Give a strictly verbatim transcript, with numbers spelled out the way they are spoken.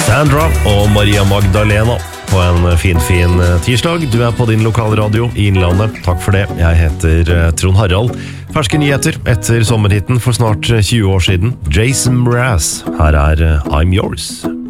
Sandra og Maria Magdalena på en fin, fin tirsdag. Du er på din lokale radio i Innlandet. Takk for det. Jeg heter Trond Harald. Ferske nyheter etter sommerhitten for snart tjue år siden. Jason Mraz. Her er I'm Yours.